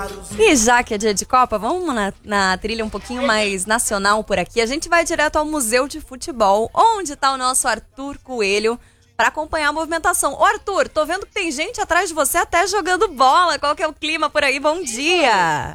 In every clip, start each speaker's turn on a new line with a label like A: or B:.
A: E já que é dia de Copa, vamos na trilha um pouquinho mais nacional por aqui. A gente vai direto ao Museu de Futebol, onde está o nosso Arthur Coelho, para acompanhar a movimentação. Ô Arthur, tô vendo que tem gente atrás de você até jogando bola. Qual que é o clima por aí? Bom dia!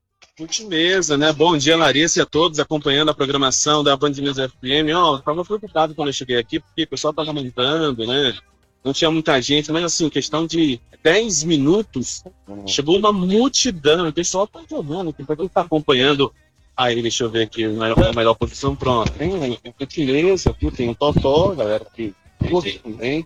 B: Ultimeza, né? Bom dia, Larissa, e a todos acompanhando a programação da Band News FM. Eu tava preocupado quando eu cheguei aqui, porque o pessoal tava mandando, né? Não tinha muita gente, mas assim, questão de 10 minutos, chegou uma multidão. O pessoal tá jogando, quem tá acompanhando. Aí, deixa eu ver aqui, a melhor posição, pronto. Tem Ultimeza aqui, tem um Totó, galera que curte também.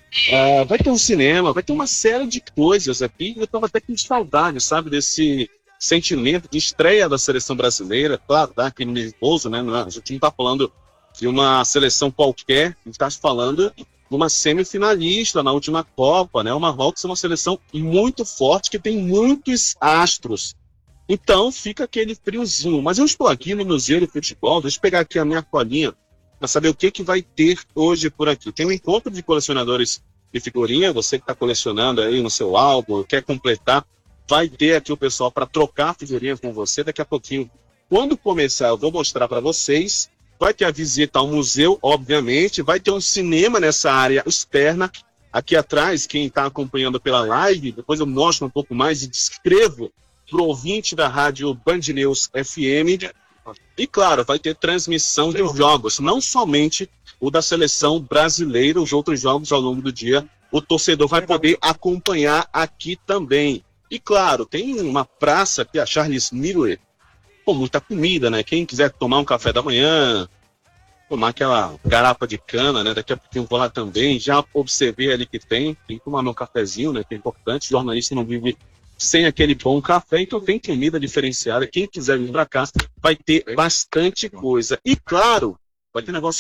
B: Vai ter um cinema, vai ter uma série de coisas aqui. Eu tava até com saudade, sabe, desse sentimento de estreia da seleção brasileira. Claro, dá aquele nervoso, né? A gente não tá falando de uma seleção qualquer, a gente tá falando de uma semifinalista na última Copa, né? O Marrocos é uma seleção muito forte, que tem muitos astros. Então fica aquele friozinho. Mas eu estou aqui no Museu de Futebol, deixa eu pegar aqui a minha colinha para saber o que vai ter hoje por aqui. Tem um encontro de colecionadores de figurinha, você que está colecionando aí no seu álbum, quer completar, vai ter aqui o pessoal para trocar figurinha com você daqui a pouquinho. Quando começar, eu vou mostrar para vocês. Vai ter a visita ao museu, obviamente. Vai ter um cinema nessa área externa. Aqui atrás, quem está acompanhando pela live, depois eu mostro um pouco mais e descrevo para o ouvinte da rádio Band News FM. E claro, vai ter transmissão de jogos, não somente o da seleção brasileira, os outros jogos ao longo do dia. O torcedor vai poder acompanhar aqui também. E claro, tem uma praça aqui, a Charles Miller, com muita comida, né? Quem quiser tomar um café da manhã, tomar aquela garapa de cana, né? Daqui a pouquinho eu vou lá também. Já observei ali que tem que tomar meu cafezinho, né? Que é importante. O jornalista não vive sem aquele bom café, então tem comida diferenciada. Quem quiser vir pra cá vai ter bastante coisa. E claro, vai ter negócio